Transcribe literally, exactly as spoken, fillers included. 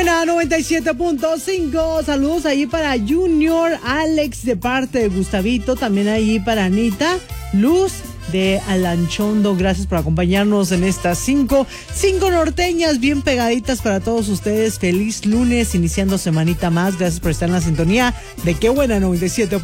buena noventa y siete punto cinco. Saludos ahí para Junior, Alex de parte de Gustavito, también ahí para Anita, Luz de Alanchondo. Gracias por acompañarnos en estas cinco, cinco norteñas bien pegaditas para todos ustedes. Feliz lunes, iniciando semanita más. Gracias por estar en la sintonía de Qué Buena noventa y siete.